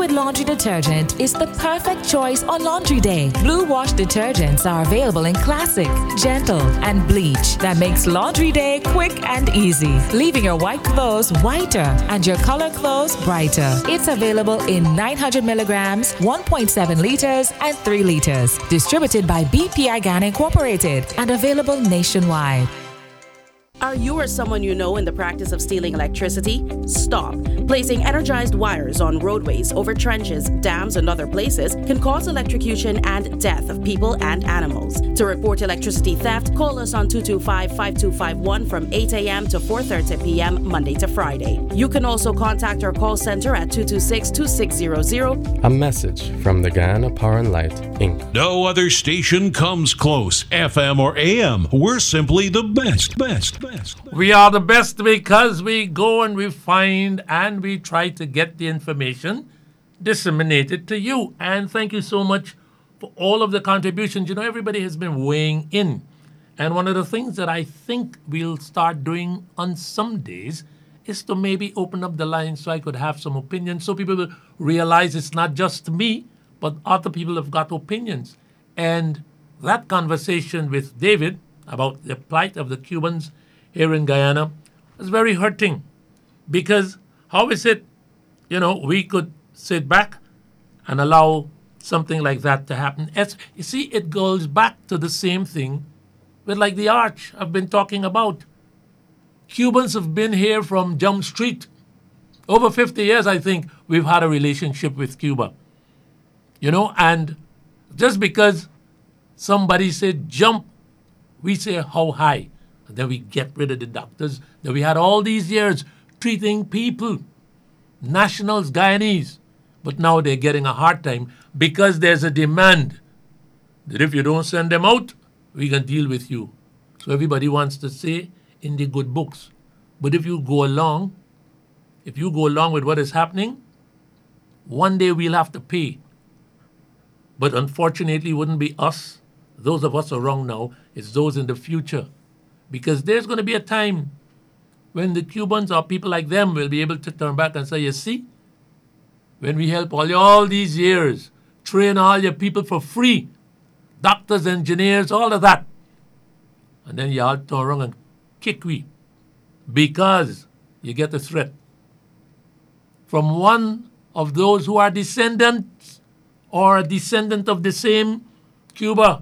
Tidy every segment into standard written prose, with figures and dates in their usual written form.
liquid laundry detergent is the perfect choice on laundry day. Blue Wash detergents are available in classic, gentle, and bleach that makes laundry day quick and easy, leaving your white clothes whiter and your color clothes brighter. It's available in 900 milligrams, 1.7 liters, and 3 liters. Distributed by BPI Ghana Incorporated and available nationwide. Are you or someone you know in the practice of stealing electricity? Stop. Placing energized wires on roadways, over trenches, dams, and other places can cause electrocution and death of people and animals. To report electricity theft, call us on 225-5251 from 8 a.m. to 4:30 p.m. Monday to Friday. You can also contact our call center at 226-2600. A message from the Guyana Power and Light, Inc. No other station comes close, FM or AM. We're simply the best. We are the best because we go and we find and we try to get the information disseminated to you. And thank you so much for all of the contributions. You know, everybody has been weighing in. And one of the things that I think we'll start doing on some days is to maybe open up the line so I could have some opinions, so people will realize it's not just me, but other people have got opinions. And that conversation with David about the plight of the Cubans here in Guyana was very hurting, because how is it, we could sit back and allow something like that to happen? You see, it goes back to the same thing with like the Arch I've been talking about. Cubans have been here from Jump Street. Over 50 years, I think, we've had a relationship with Cuba. And just because somebody said jump, we say how high. And then we get rid of the doctors that we had all these years treating people, nationals, Guyanese. But now they're getting a hard time because there's a demand that if you don't send them out, we can deal with you. So everybody wants to say in the good books. But if you go along with what is happening, one day we'll have to pay. But unfortunately, it wouldn't be us. Those of us are wrong now. It's those in the future. Because there's going to be a time when the Cubans or people like them will be able to turn back and say, you see, when we help all these years, train all your people for free, doctors, engineers, all of that. And then you all turn around and kick we because you get a threat from one of those who are descendants or a descendant of the same Cuba,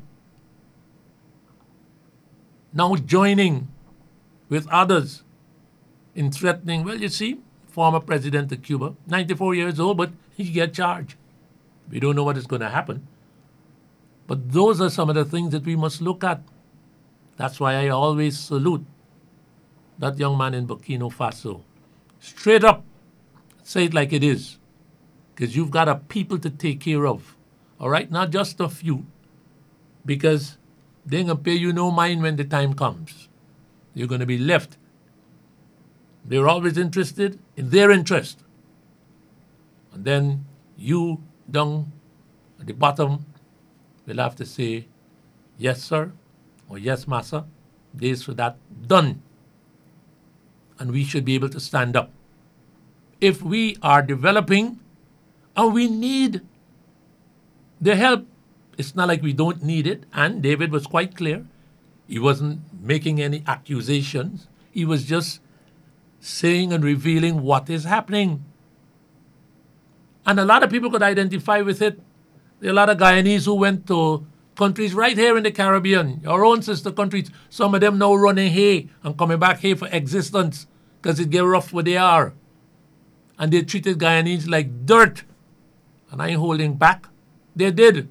now joining with others in threatening. Well, you see, former president of Cuba, 94 years old, but he get charged. We don't know what is going to happen. But those are some of the things that we must look at. That's why I always salute that young man in Burkina Faso. Straight up, say it like it is. Because you've got a people to take care of. All right? Not just a few. Because they ain't going to pay you no mind when the time comes. You're going to be left. They're always interested in their interest. And then you down at the bottom will have to say, yes, sir, or yes, massa. This for that, done. And we should be able to stand up. If we are developing and we need the help, it's not like we don't need it. And David was quite clear. He wasn't making any accusations. He was just saying and revealing what is happening. And a lot of people could identify with it. There are a lot of Guyanese who went to countries right here in the Caribbean, our own sister countries. Some of them now running here and coming back here for existence because it get rough where they are. And they treated Guyanese like dirt. And I ain't holding back. They did.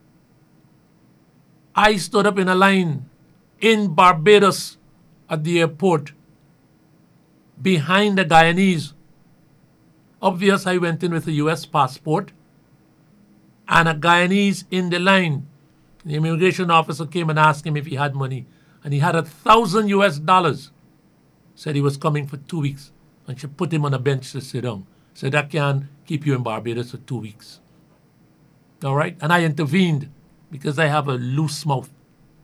I stood up in a line in Barbados at the airport behind the Guyanese. Obvious, I went in with a U.S. passport and a Guyanese in the line. The immigration officer came and asked him if he had money. And he had $1,000 US. Said he was coming for 2 weeks. And she put him on a bench to sit down. Said that can keep you in Barbados for 2 weeks. All right? And I intervened because I have a loose mouth.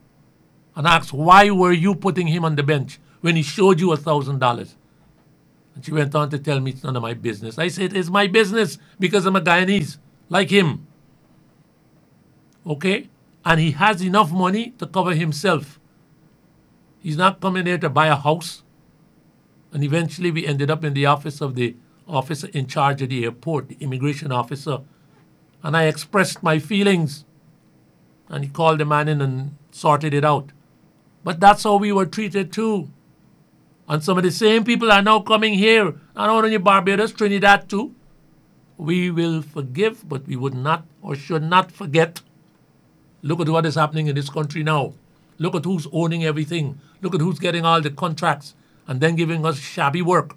And asked, why were you putting him on the bench when he showed you $1,000? And she went on to tell me it's none of my business. I said, it's my business because I'm a Guyanese, like him. Okay? And he has enough money to cover himself. He's not coming here to buy a house. And eventually we ended up in the office of the officer in charge of the airport, the immigration officer. And I expressed my feelings. And he called the man in and sorted it out. But that's how we were treated too. And some of the same people are now coming here, not only Barbados, Trinidad too. We will forgive, but we would not or should not forget. Look at what is happening in this country now. Look at who's owning everything. Look at who's getting all the contracts and then giving us shabby work.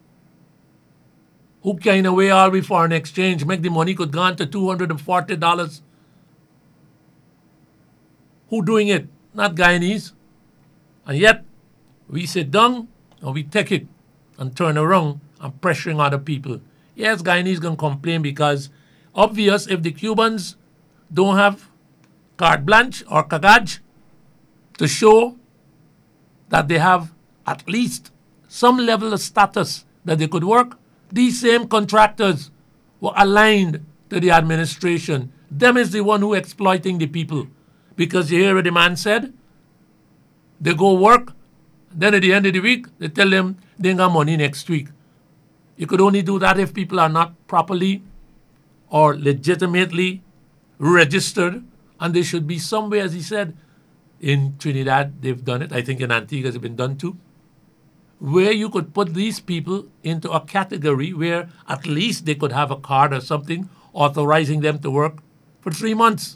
Who kind of way are we foreign exchange? Make the money could go on to $240. Who doing it? Not Guyanese. And yet, we sit down and we take it and turn around and pressuring other people. Yes, Guyanese can complain because obvious if the Cubans don't have carte blanche or cagage to show that they have at least some level of status that they could work, these same contractors were aligned to the administration. Them is the one who exploiting the people. Because you hear what the man said? They go work, then at the end of the week, they tell them they ain't got money next week. You could only do that if people are not properly or legitimately registered, and they should be somewhere, as he said. In Trinidad, they've done it. I think in Antigua it's been done too. Where you could put these people into a category where at least they could have a card or something authorizing them to work for 3 months.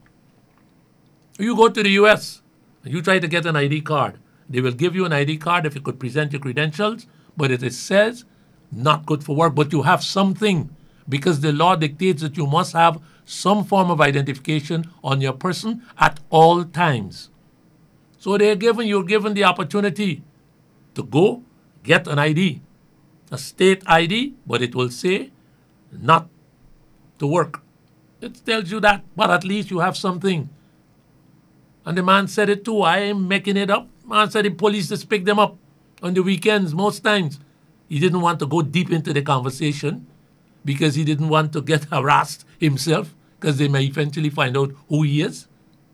You go to the US, you try to get an ID card. They will give you an ID card if you could present your credentials, but it says not good for work, but you have something because the law dictates that you must have some form of identification on your person at all times. So you're given the opportunity to go get an ID, a state ID, but it will say not to work. It tells you that, but at least you have something. And the man said it too. I ain't making it up. Man said the police just pick them up on the weekends most times. He didn't want to go deep into the conversation because he didn't want to get harassed himself because they may eventually find out who he is.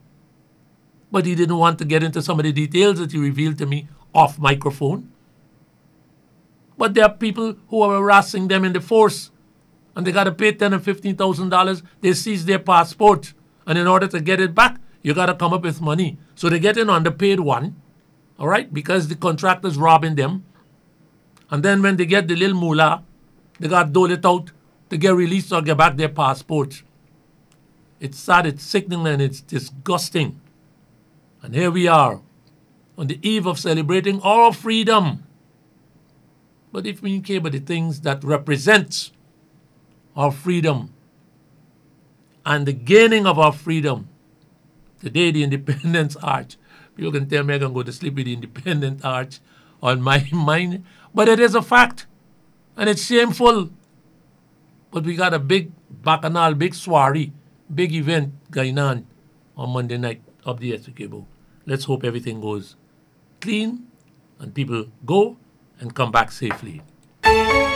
But he didn't want to get into some of the details that he revealed to me off microphone. But there are people who are harassing them in the force and they got to pay $10,000 and $15,000. They seize their passport. And in order to get it back, you got to come up with money. So they get an underpaid one, all right, because the contractor's robbing them. And then when they get the little moolah, they got to dole it out to get released or get back their passports. It's sad, it's sickening, and it's disgusting. And here we are on the eve of celebrating our freedom. But if we care about the things that represent our freedom and the gaining of our freedom, today the Independence Arch, people can tell me I can go to sleep with the Independence Arch on my mind, but it is a fact, and it's shameful. But we got a big bacchanal, big soiree, big event going on Monday night up the Essequibo. Let's hope everything goes clean and people go and come back safely.